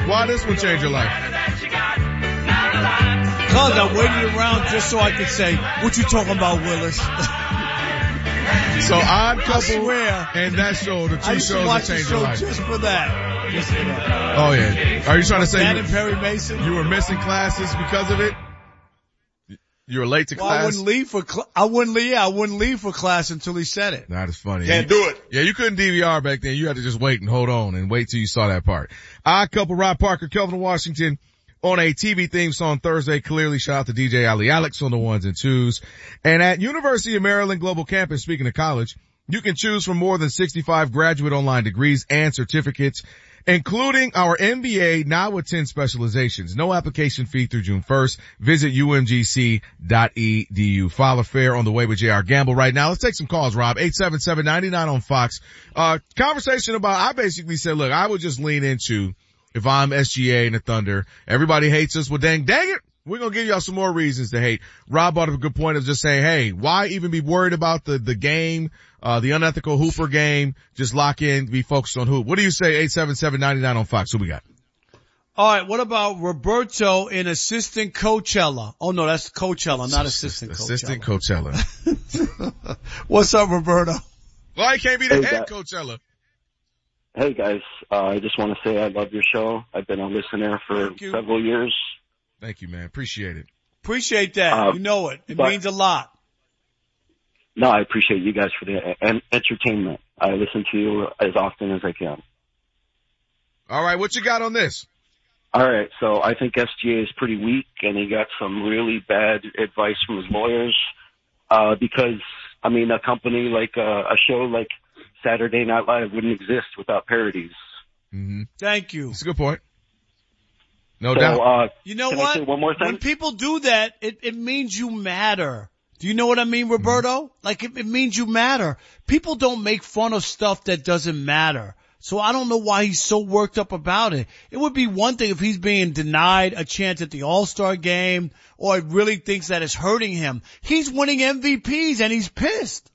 Why this one changed your life? Cause I waited around just so I could say, what you talking about, Willis? So Odd Couple and that show, the two shows that changed your life. Just for that. Just for that. Oh yeah. Are you trying to say that and Perry Mason? You were missing classes because of it? You were late to class? I wouldn't leave for class until he said it. That is funny. Can't do it. Yeah, you couldn't DVR back then. You had to just wait and hold on and wait till you saw that part. Odd Couple, Rob Parker, Kelvin Washington on a TV theme song Thursday. Clearly, shout out to DJ Ali Alex on the ones and twos. And at University of Maryland Global Campus, speaking of college, you can choose from more than 65 graduate online degrees and certificates, including our MBA, now with 10 specializations. No application fee through June 1st. Visit umgc.edu. File a fare on the way with J.R. Gamble right now. Let's take some calls, Rob. 877-99 on Fox. Conversation about, I basically said, look, I would just lean into, if I'm SGA and the Thunder, everybody hates us. Well, dang it. We're going to give y'all some more reasons to hate. Rob brought up a good point of just saying, hey, why even be worried about the game, the unethical Hooper game? Just lock in, be focused on hoop. What do you say, 877-99 on Fox? Who we got? All right, what about Roberto in assistant Coachella? Oh no, that's Coachella, not assistant Coachella. Assistant Coachella. What's up, Roberto? Well, he can't be the head Coachella. Hey guys, I just want to say I love your show. I've been a listener for several years. Thank you, man. Appreciate it. Appreciate that. You know it. It means a lot. No, I appreciate you guys for the entertainment. I listen to you as often as I can. All right, what you got on this? All right, so I think SGA is pretty weak, and he got some really bad advice from his lawyers. Because, I mean, a company like a show like Saturday Night Live wouldn't exist without parodies. Mm-hmm. Thank you. That's a good point. No doubt. You know can what? I say one more thing? When people do that, it means you matter. Do you know what I mean, Roberto? Mm-hmm. Like it means you matter. People don't make fun of stuff that doesn't matter. So I don't know why he's so worked up about it. It would be one thing if he's being denied a chance at the All-Star game or really thinks that it's hurting him. He's winning MVPs and he's pissed.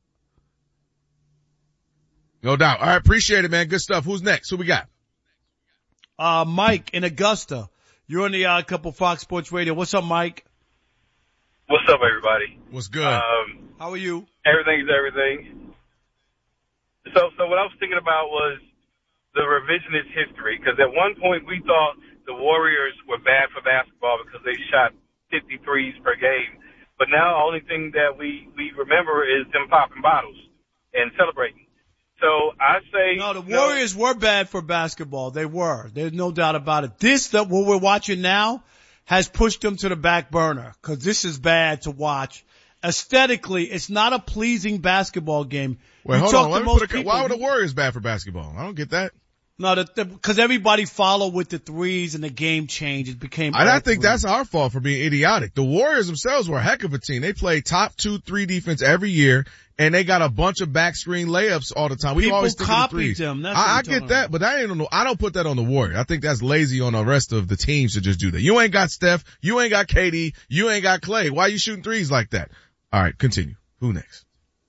No doubt. All right, appreciate it, man. Good stuff. Who's next? Who we got? Mike in Augusta. You're on the Odd Couple Fox Sports Radio. What's up, Mike? What's up, everybody? What's good? How are you? Everything's everything. So what I was thinking about was the revisionist history, because at one point we thought the Warriors were bad for basketball because they shot 53s per game. But now the only thing that we remember is them popping bottles and celebrating. So I say no. The Warriors were bad for basketball. They were. There's no doubt about it. What we're watching now has pushed them to the back burner because this is bad to watch. Aesthetically, it's not a pleasing basketball game. Wait, hold on. Why were the Warriors bad for basketball? I don't get that. No, because everybody followed with the threes and the game changed. It became. I think that's our fault for being idiotic. The Warriors themselves were a heck of a team. They played top 2-3 defense every year, and they got a bunch of back screen layups all the time. We always copied them. I get that, but I don't put that on the Warriors. I think that's lazy on the rest of the teams to just do that. You ain't got Steph. You ain't got KD. You ain't got Clay. Why are you shooting threes like that? All right, continue. Who next?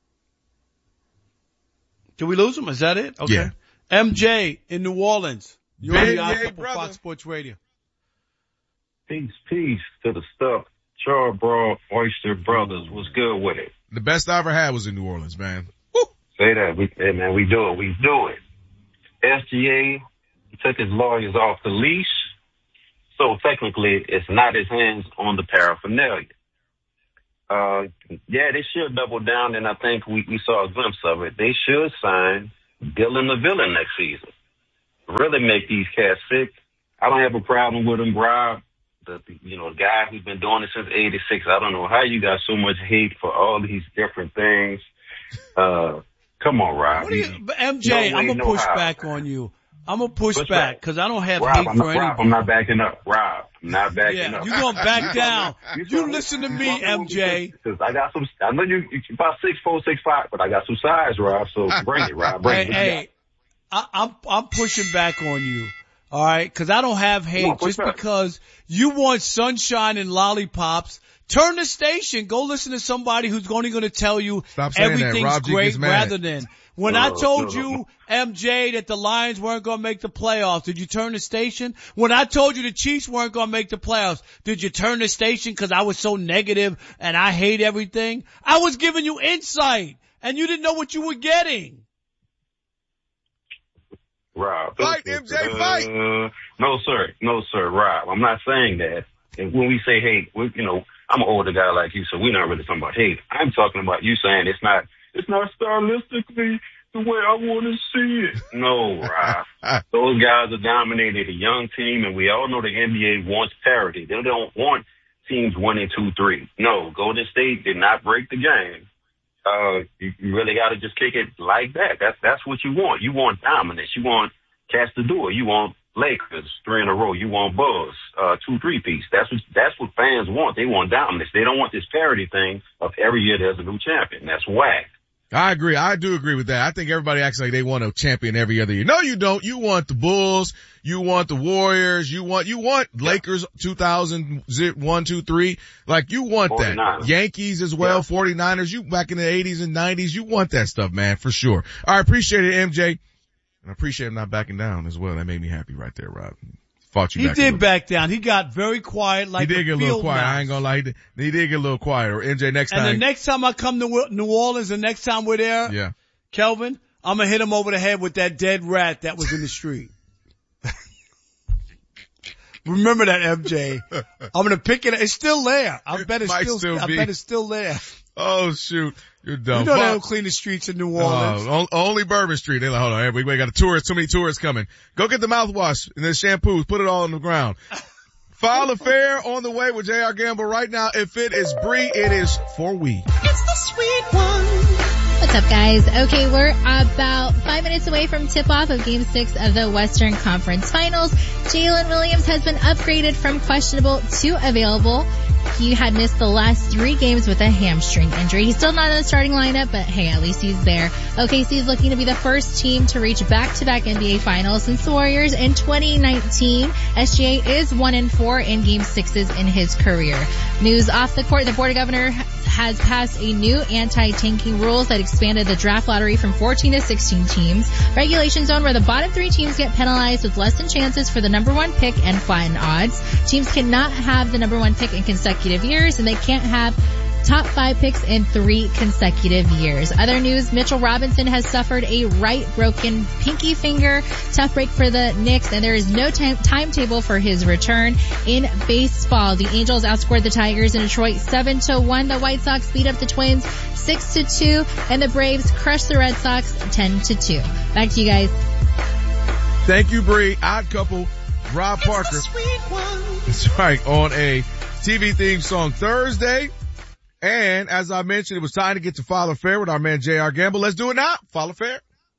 Did we lose him? Is that it? Okay. Yeah. MJ in New Orleans. You're on the Odd Couple Fox Sports Radio. Peace to the stuff. Charbroil Oyster Brothers. What's good with it? The best I ever had was in New Orleans, man. Woo. Say that. We do it. SGA took his lawyers off the leash. So technically, it's not his hands on the paraphernalia. They should double down, and I think we saw a glimpse of it. They should sign Dylan the Villain next season. Really make these cats sick. I don't have a problem with him, Rob. The guy who's been doing it since '86. I don't know how you got so much hate for all these different things. Come on, Rob. MJ, I'm gonna push back on you. I'm gonna push back because I don't have hate for anybody. I'm not backing up, Rob. I'm not backing up. You're gonna back down. You listen to me, MJ. Because I got some. I know you about 6'4", 6'5", but I got some size, Rob. So bring it, Rob. Hey, I'm pushing back on you. All right, because I don't have hate just because you want sunshine and lollipops. Turn the station. Go listen to somebody who's only going to tell you everything's great When I told you, MJ, that the Lions weren't going to make the playoffs, did you turn the station? When I told you the Chiefs weren't going to make the playoffs, did you turn the station because I was so negative and I hate everything? I was giving you insight, and you didn't know what you were getting. Rob. Fight, MJ, fight! No, sir, Rob. I'm not saying that. And when we say hate, I'm an older guy like you, so we're not really talking about hate. I'm talking about you saying it's not stylistically the way I want to see it. No, Rob. Those guys are dominating a young team, and we all know the NBA wants parity. They don't want teams 1-2-3. No, Golden State did not break the game. You really got to just kick it like that. That's what you want. You want dominance. You want cats to do it. You want Lakers 3 in a row. You want Bulls 2-3-piece. That's what fans want. They want dominance. They don't want this parity thing of every year there's a new champion. That's whack. I agree. I do agree with that. I think everybody acts like they want a champion every other year. No, you don't. You want the Bulls. You want the Warriors. You want Lakers 2001, 2, 3. Like, you want 49ers. that. Yankees as well, 49ers. You back in the 80s and 90s. You want that stuff, man, for sure. All right. Appreciate it, MJ. And I appreciate him not backing down as well. That made me happy right there, Rob. Fought you He back. did back down. He got very quiet like He did get a little quiet. mouse. I ain't gonna lie. He did get a little quieter. MJ, next time. And the next time I come to New Orleans, the next time we're there, Yeah. Kelvin, I'm going to hit him over the head with that dead rat that was in the street. Remember that, MJ. I'm going to pick it. It's still there. I bet it's still there. Oh, shoot. You're dumb. You know they don't clean the streets in New Orleans. Only Bourbon Street. They're like, hold on, we got too many tourists coming. Go get the mouthwash and the shampoos. Put it all on the ground. File affair on the way with J.R. Gamble right now. If it is Bree, it is for we. It's the sweet one. What's up, guys? Okay, we're about 5 minutes away from tip-off of Game 6 of the Western Conference Finals. Jalen Williams has been upgraded from questionable to available. He had missed the last 3 games with a hamstring injury. He's still not in the starting lineup, but hey, at least he's there. OKC is looking to be the first team to reach back-to-back NBA Finals since the Warriors in 2019. SGA is 1-4 in Game 6s in his career. News off the court, the Board of Governors has passed a new anti-tanking rules that expanded the draft lottery from 14 to 16 teams. Regulation zone where the bottom 3 teams get penalized with less than chances for the number 1 pick and flatten odds. Teams cannot have the number 1 pick in consecutive years, and they can't have top 5 picks in 3 consecutive years. Other news, Mitchell Robinson has suffered a right broken pinky finger. Tough break for the Knicks, and there is no timetable for his return. In baseball, the Angels outscored the Tigers in Detroit 7-1. The White Sox beat up the Twins 6-2, and the Braves crushed the Red Sox 10-2. Back to you guys. Thank you, Bree. Odd Couple, Rob Parker. That's right, on a TV theme song Thursday. And as I mentioned, it was time to get to File Affair with our man J.R. Gamble. Let's do it now. File Affair.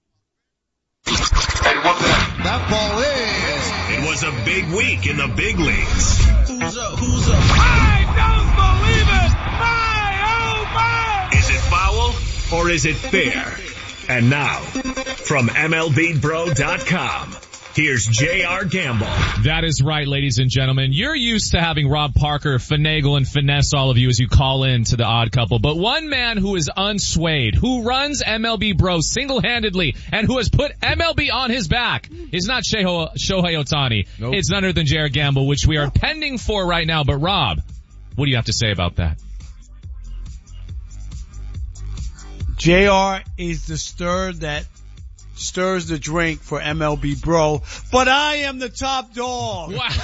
That ball is. It was a big week in the big leagues. Who's up? I don't believe it! My, oh my! Is it foul or is it fair? And now, from MLBBro.com, here's J.R. Gamble. That is right, ladies and gentlemen. You're used to having Rob Parker finagle and finesse all of you as you call in to the Odd Couple. But one man who is unswayed, who runs MLB Bro single-handedly, and who has put MLB on his back is not Shohei Ohtani. Nope. It's none other than J.R. Gamble, which we are pending for right now. But Rob, what do you have to say about that? JR is the stir that stirs the drink for MLB Bro, but I am the top dog. Wow.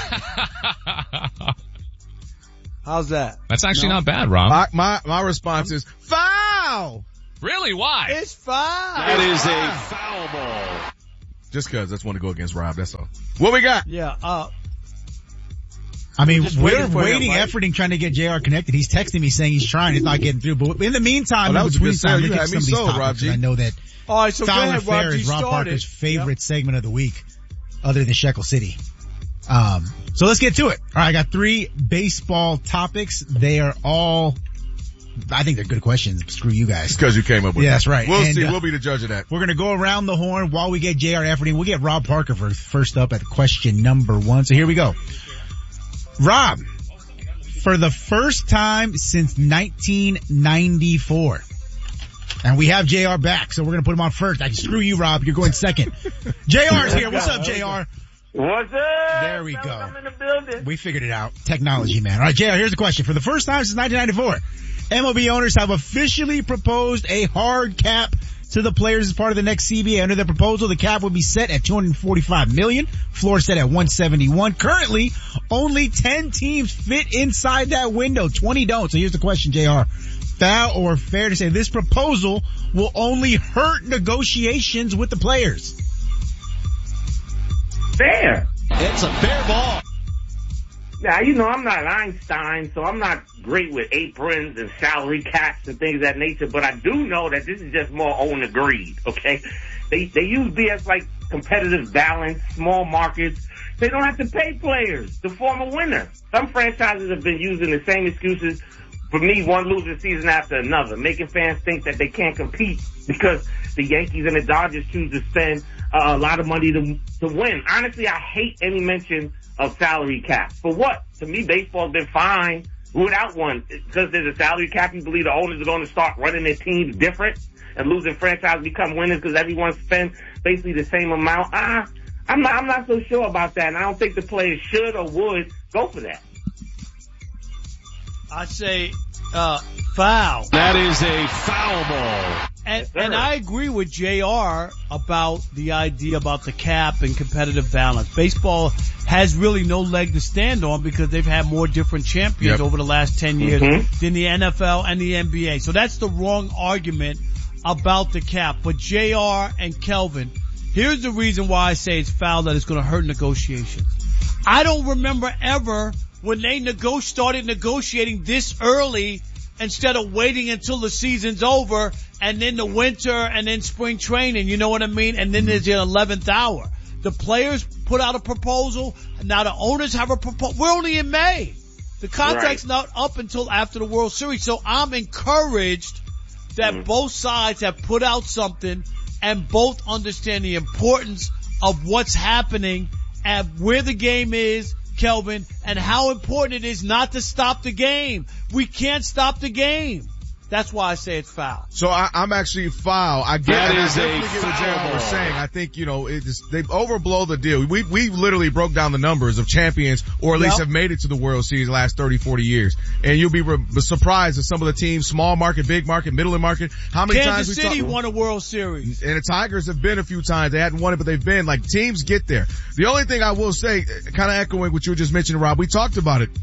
How's that? That's actually not bad, Rob. My response is foul. Really? Why? It's foul. That is a foul ball. Just cause I just want to go against Rob, that's all. What we got? Yeah, I mean, just we're waiting for him, waiting, right? efforting, trying to get JR connected. He's texting me saying he's trying. He's not getting through. But in the meantime, that in was a between good sale. time, You look at had some me of these sold, Rob topics. G. I know that all right, so go Foul ahead, Affair Rob G. is Rob started. Parker's favorite segment of the week, other than Shekel City. So let's get to it. All right, I got 3 baseball topics. They are all, I think they're good questions. Screw you guys. It's cause you came up with it. Yeah, that's right. We'll And, see. We'll be the judge of that. We're going to go around the horn while we get JR efforting. We'll get Rob Parker first up at question number 1. So here we go. Rob, for the first time since 1994, And we have JR back, so we're going to put him on first. Screw you, Rob. You're going second. JR's here. What's up, JR? What's up? There we go. I'm in the building. We figured it out. Technology, man. All right, JR, here's the question. For the first time since 1994, MLB owners have officially proposed a hard cap to the players as part of the next CBA. Under the proposal, the cap would be set at $245 million, floor set at $171. Currently, only 10 teams fit inside that window. 20 don't. So here's the question, JR. Foul or fair to say this proposal will only hurt negotiations with the players? Fair. It's a fair ball. Now, I'm not Einstein, so I'm not great with aprons and salary caps and things of that nature, but I do know that this is just more owner greed, okay? They use BS like competitive balance, small markets. They don't have to pay players to form a winner. Some franchises have been using the same excuses for me, one losing season after another, making fans think that they can't compete because the Yankees and the Dodgers choose to spend a lot of money to win. Honestly, I hate any mention of salary cap. For what? To me, baseball's been fine without one. Because there's a salary cap, you believe the owners are going to start running their teams different and losing franchises become winners because everyone spends basically the same amount. I'm not so sure about that, and I don't think the players should or would go for that. I say foul. That is a foul ball. And I agree with JR about the idea about the cap and competitive balance. Baseball has really no leg to stand on because they've had more different champions over the last 10 years than the NFL and the NBA. So that's the wrong argument about the cap. But JR and Kelvin, here's the reason why I say it's foul, that it's going to hurt negotiations. I don't remember ever when they started negotiating this early instead of waiting until the season's over and then the winter and then spring training, you know what I mean? And then there's the 11th hour. The players put out a proposal. Now the owners have a proposal. We're only in May. The contract's not up until after the World Series. So I'm encouraged that both sides have put out something and both understand the importance of what's happening and where the game is, Kelvin, and how important it is not to stop the game. We can't stop the game. That's why I say it's foul. So I'm actually foul. I get that. I definitely get what JR was saying. I think, they overblow the deal. We literally broke down the numbers of champions, or at least have made it to the World Series the last 30, 40 years. And you'll be surprised at some of the teams, small market, big market, middle of market, how many times we Kansas City won a World Series. And the Tigers have been a few times. They hadn't won it, but they've been. Like, teams get there. The only thing I will say, kind of echoing what you were just mentioning, Rob, we talked about it.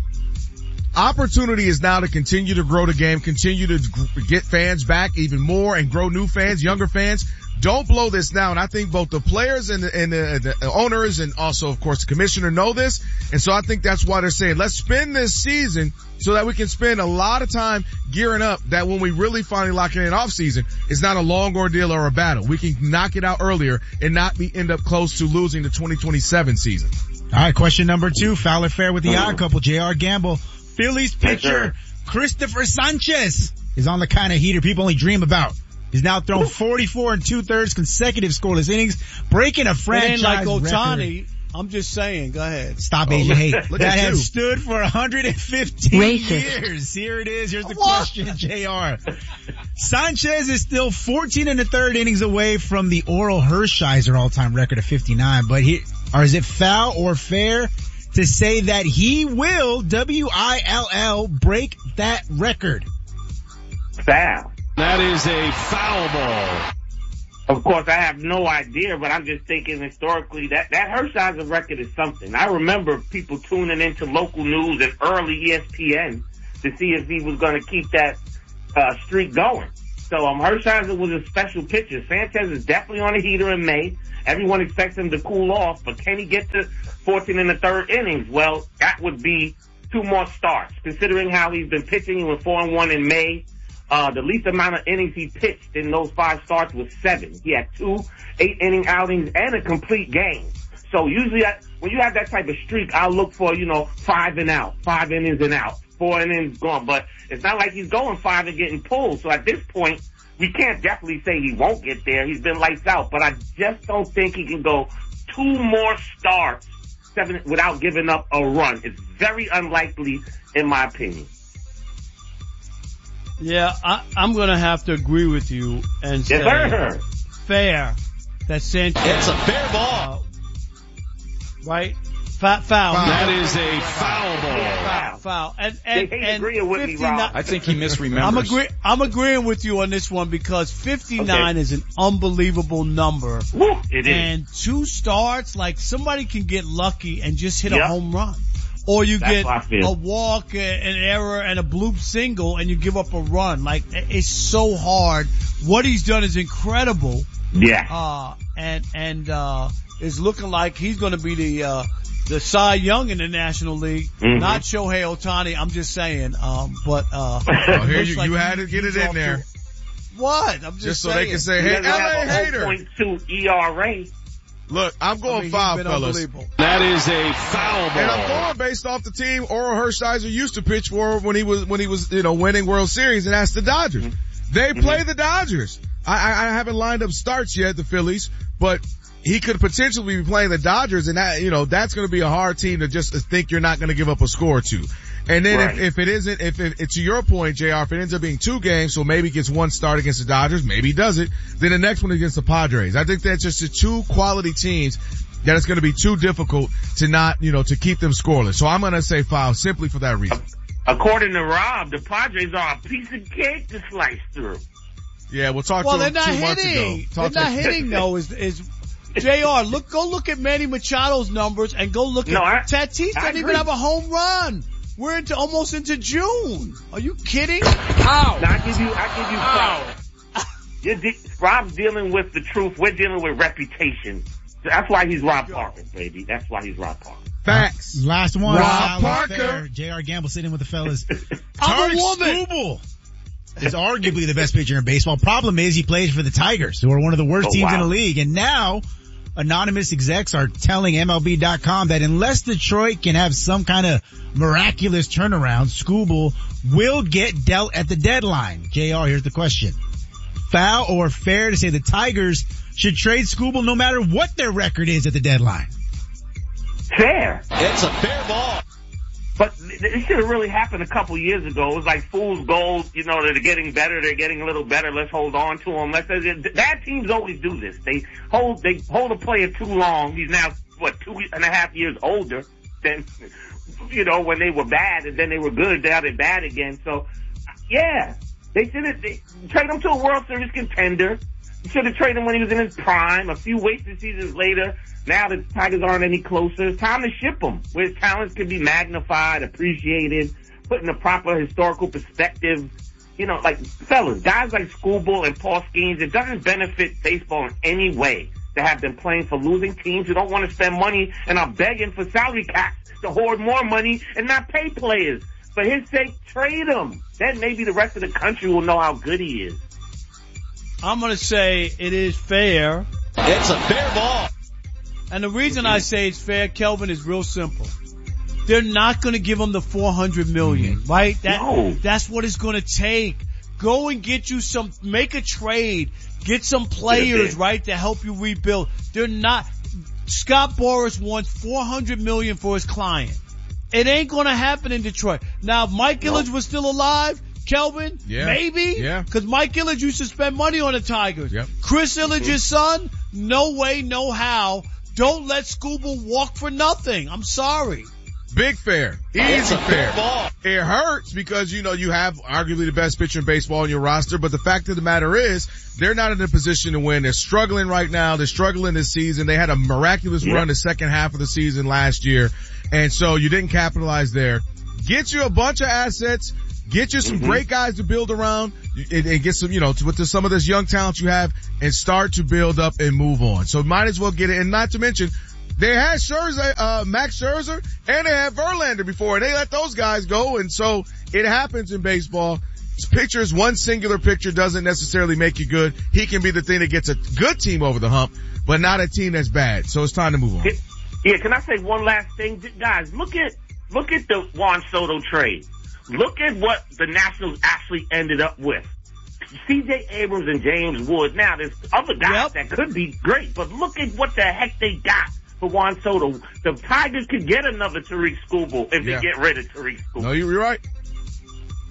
Opportunity is now to continue to grow the game, continue to get fans back even more and grow new fans, younger fans. Don't blow this now. And I think both the players and the owners and also, of course, the commissioner know this. And so I think that's why they're saying, let's spend this season so that we can spend a lot of time gearing up, that when we really finally lock in off season, it's not a long ordeal or a battle. We can knock it out earlier and not end up close to losing the 2027 season. All right, question number 2, foul or fair with the odd couple, JR Gamble. Phillies pitcher Christopher Sanchez is on the kind of heater people only dream about. He's now thrown 44 2/3 consecutive scoreless innings, breaking a franchise like Ohtani. record. I'm just saying. Go ahead. Stop Asian hate. That has stood for 115 years. Here it is. Here's the question, JR. Sanchez is still 14 1/3 innings away from the Oral Hershiser all-time record of 59. But is it foul or fair to say that he will, W-I-L-L, break that record? Foul. That is a foul ball. Of course, I have no idea, but I'm just thinking historically that Hershiser record is something. I remember people tuning into local news and early ESPN to see if he was going to keep that streak going. So Hershiser was a special pitcher. Sanchez is definitely on a heater in May. Everyone expects him to cool off, but can he get to 14 1/3 innings? Well, that would be 2 more starts. Considering how he's been pitching, he went 4-1 in May. The least amount of innings he pitched in those 5 starts was 7. He had 2 8-inning outings and a complete game. So usually when you have that type of streak, I'll look for, 5 and out, 5 innings and out, 4 innings gone. But it's not like he's going 5 and getting pulled. So at this point, we can't definitely say he won't get there. He's been lights out, but I just don't think he can go 2 more starts, 7 without giving up a run. It's very unlikely, in my opinion. Yeah, I'm gonna have to agree with you and say fair. That Sanchez. It's a fair ball. Right? Foul. That is a foul ball. Foul. And agreeing with me, Rob. I think he misremembers. I'm agreeing with you on this one because 59 is an unbelievable number. Woo, it is. And 2 starts, like somebody can get lucky and just hit a home run. Or you get a walk, an error, and a bloop single, and you give up a run. Like, it's so hard. What he's done is incredible. Yeah. And is looking like he's gonna be the Cy Young in the National League. Not Shohei Ohtani, I'm just saying. Here you had to get it in there. What? I'm just so saying. They can say, hey, LA hater. 0.2 ERA. Look, I'm going foul, fellas. That is a foul ball. And I'm going based off the team Oral Hershiser used to pitch for when he was, winning World Series, and that's the Dodgers. They play the Dodgers. I haven't lined up starts yet, the Phillies, but he could potentially be playing the Dodgers, and that, that's going to be a hard team to just think you're not going to give up a score to. And then if it isn't, if to your point, JR, if it ends up being 2 games, so maybe he gets 1 start against the Dodgers, maybe he does it, then the next one against the Padres. I think that's just the 2 quality teams that it's going to be too difficult to not, to keep them scoreless. So I'm going to say foul simply for that reason. According to Rob, the Padres are a piece of cake to slice through. Yeah, we'll talk to him 2 months ago. They're not hitting though, is JR, go look at Manny Machado's numbers and go look at Tatis doesn't even have a home run. We're almost into June. Are you kidding? Ow. Now, I give you foul. Rob's dealing with the truth. We're dealing with reputation. That's why he's Rob Parker, baby. That's why he's Rob Parker. Facts. Last one. Rob Parker. J.R. Gamble sitting with the fellas. I'm a woman. Skubal is arguably the best pitcher in baseball. Problem is he plays for the Tigers, who are one of the worst teams in the league. And now anonymous execs are telling MLB.com that unless Detroit can have some kind of miraculous turnaround, Skubal will get dealt at the deadline. JR, here's the question. Foul or fair to say the Tigers should trade Skubal no matter what their record is at the deadline? Fair. It's a fair ball. But it should have really happened a couple years ago. It was like fool's gold. They're getting better. They're getting a little better. Let's hold on to them. Bad teams always do this. They hold a player too long. He's now, 2.5 years older than, when they were bad, and then they were good. Now they're bad again. So, yeah, they should have traded him to a World Series contender. You should have traded him when he was in his prime. A few wasted seasons later, now the Tigers aren't any closer. It's time to ship him, where his talents can be magnified, appreciated, put in a proper historical perspective. Fellas, guys like Skubal and Paul Skeens, it doesn't benefit baseball in any way to have them playing for losing teams who don't want to spend money and are begging for salary caps to hoard more money and not pay players. For his sake, trade him. Then maybe the rest of the country will know how good he is. I'm going to say it is fair. It's a fair ball. And the reason I say it's fair, Kelvin, is real simple. They're not going to give him the $400 million, right? That's what it's going to take. Go and get you make a trade, get some players, right, to help you rebuild. They're not. Scott Boras wants $400 million for his client. It ain't going to happen in Detroit. Now, if Mike Ilitch was still alive, Kelvin, maybe, because Mike Ilitch used to spend money on the Tigers. Chris Ilitch's son, no way, no how. Don't let Skubal walk for nothing. I'm sorry. Big fair. Easy fair. Ball. It hurts because, you have arguably the best pitcher in baseball on your roster, but the fact of the matter is they're not in a position to win. They're struggling right now. They're struggling this season. They had a miraculous run the second half of the season last year, and so you didn't capitalize there. Get you a bunch of assets. Get you some great guys to build around and get some, with some of this young talent you have and start to build up and move on. So might as well get it. And not to mention, they had Max Scherzer and they had Verlander before and they let those guys go. And so it happens in baseball. One singular picture doesn't necessarily make you good. He can be the thing that gets a good team over the hump, but not a team that's bad. So it's time to move on. Yeah. Can I say one last thing? Guys, look at the Juan Soto trade. Look at what the Nationals actually ended up with. C.J. Abrams and James Wood. Now, there's other guys that could be great, but look at what the heck they got for Juan Soto. The Tigers could get another Tariq Skubal if they get rid of Tariq Skubal. No, you're right.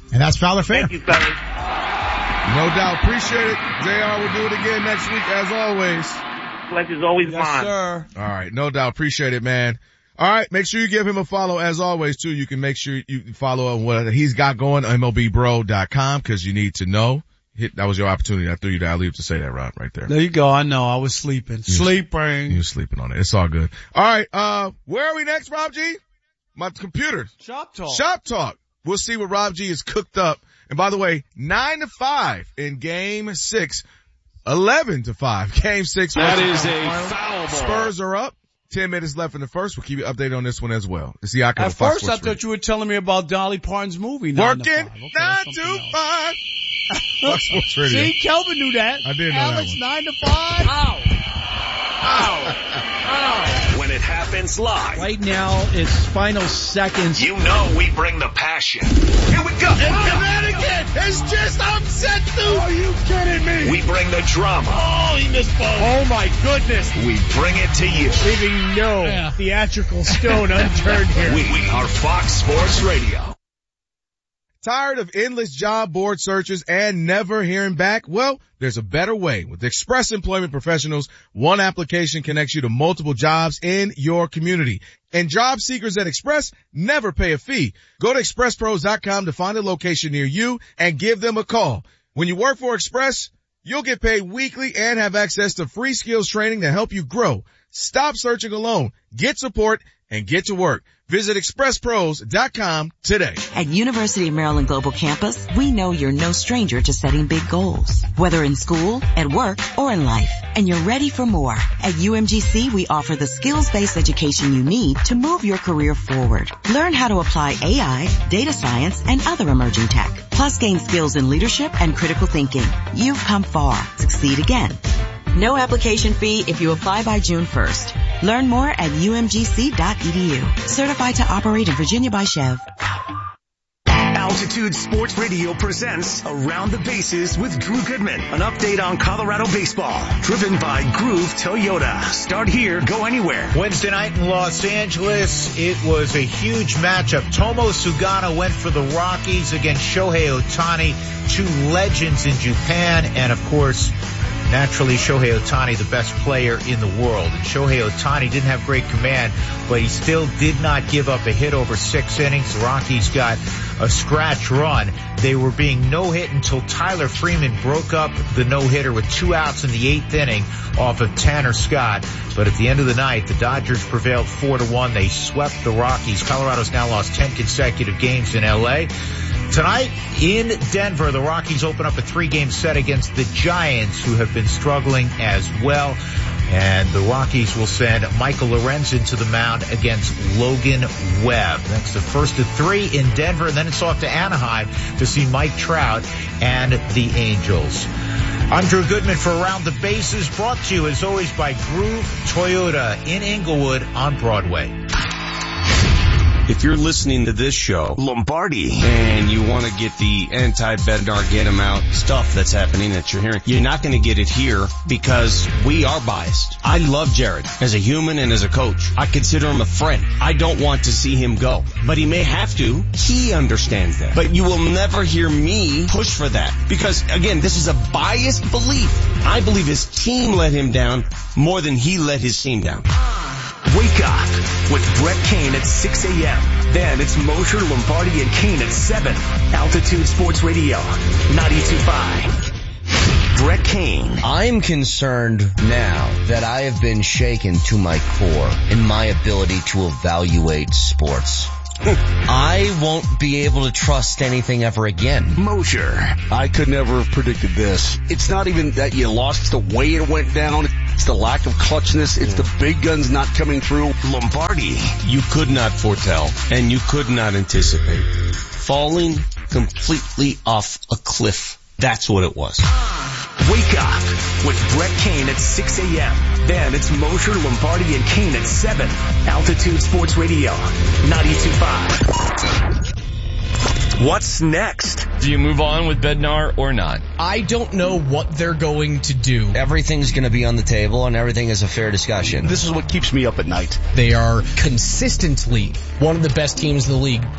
And that's Fowler Fair. Thank you, fellas. No doubt. Appreciate it. JR will do it again next week as always. Pleasure's always Yes, mine. sir. All right. No doubt. Appreciate it, man. All right. Make sure you give him a follow as always too. You can make sure you follow what he's got going on MLBbro.com because you need to know. That was your opportunity. I threw you down. I leave to say that, Rob, right there. There you go. I know. I was sleeping. Sleeping. You were sleeping on it. It's all good. All right. Where are we next, Rob G? My computer. Shop Talk. Shop Talk. We'll see what Rob G is cooked up. And by the way, 9-5 in game 6. 11-5. Game 6. That is a foul ball. Spurs are up. 10 minutes left in the first. We'll keep you updated on this one as well. It's the Icon At first, I thought you were telling me about Dolly Parton's movie. Working 9 to 5. Fox Sports Radio. See, Kelvin knew that. I did know Alex, that one. 9 to 5. Ow. Ow. When it happens live, Right now, it's final seconds. you know we bring the passion. Here we go. Again. It's just upset, dude. Are you kidding me? We bring the drama. Oh, he missed both. Oh my goodness. We bring it to you. Leaving no theatrical stone unturned here. We are Fox Sports Radio. Tired of endless job board searches and never hearing back? Well, there's a better way. With Express Employment Professionals, one application connects you to multiple jobs in your community. And job seekers at Express never pay a fee. Go to expresspros.com to find a location near you and give them a call. When you work for Express, you'll get paid weekly and have access to free skills training to help you grow. Stop searching alone. Get support and get to work. Visit expresspros.com today. At University of Maryland Global Campus, we know you're no stranger to setting big goals, whether in school, at work, or in life. And you're ready for more. At UMGC, we offer the skills-based education you need to move your career forward. Learn how to apply AI, data science, and other emerging tech. Plus gain skills in leadership and critical thinking. You've come far. Succeed again. No application fee if you apply by June 1st. Learn more at umgc.edu. Certified to operate in Virginia by Chev. Altitude Sports Radio presents Around the Bases with Drew Goodman. An update on Colorado baseball. Driven by Groove Toyota. Start here, go anywhere. Wednesday night in Los Angeles, it was a huge matchup. Tomo Sugano went for the Rockies against Shohei Ohtani, two legends in Japan, and of course, naturally, Shohei Ohtani, the best player in the world. And Shohei Ohtani didn't have great command, but he still did not give up a hit over 6 innings. The Rockies got a scratch run. They were being no-hit until Tyler Freeman broke up the no-hitter with 2 outs in the 8th inning off of Tanner Scott. But at the end of the night, the Dodgers prevailed 4-1. They swept the Rockies. Colorado's now lost 10 consecutive games in L.A. Tonight in Denver, the Rockies open up a 3-game set against the Giants, who have been struggling as well. And the Rockies will send Michael Lorenzen to the mound against Logan Webb. That's the first of 3 in Denver, and then it's off to Anaheim to see Mike Trout and the Angels. I'm Drew Goodman for Around the Bases, brought to you as always by Groove Toyota in Inglewood on Broadway. If you're listening to this show, Lombardi, and you want to get the anti-Bednar, get him out stuff that's happening that you're hearing, you're not going to get it here because we are biased. I love Jared as a human and as a coach. I consider him a friend. I don't want to see him go, but he may have to. He understands that. But you will never hear me push for that because, again, this is a biased belief. I believe his team let him down more than he let his team down. Wake up with Brett Kane at 6 a.m. Then it's Mosher, Lombardi, and Kane at 7. Altitude Sports Radio, 92.5. Brett Kane. I'm concerned now that I have been shaken to my core in my ability to evaluate sports. I won't be able to trust anything ever again. Mosher. I could never have predicted this. It's not even that you lost, it's the way it went down. It's the lack of clutchness. It's the big guns not coming through. Lombardi. You could not foretell, and you could not anticipate. Falling completely off a cliff. That's what it was. Wake up with Brett Kane at 6 a.m. Then it's Mosher, Lombardi, and Kane at 7. Altitude Sports Radio, 92.5. What's next? Do you move on with Bednar or not? I don't know what they're going to do. Everything's going to be on the table and everything is a fair discussion. This is what keeps me up at night. They are consistently one of the best teams in the league.